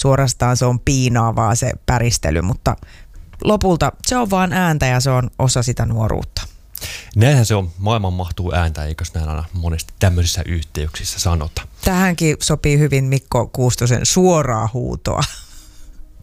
suorastaan se on piinaavaa se päristely, mutta lopulta se on vaan ääntä ja se on osa sitä nuoruutta. Näinhän se on, maailman mahtuu ääntä, eikös näin aina monesti tämmöisissä yhteyksissä sanota. Tähänkin sopii hyvin Mikko Kuustosen suoraa huutoa.